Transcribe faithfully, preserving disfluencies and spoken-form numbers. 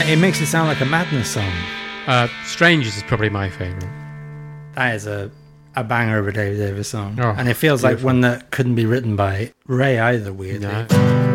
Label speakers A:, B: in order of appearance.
A: It makes it sound like a Madness song.
B: Uh, Strangers is probably my favourite.
A: That is a, a banger of a David Davis song.
B: Oh,
A: and it feels
B: beautiful.
A: like one that couldn't be written by Ray either, weirdly.
B: No.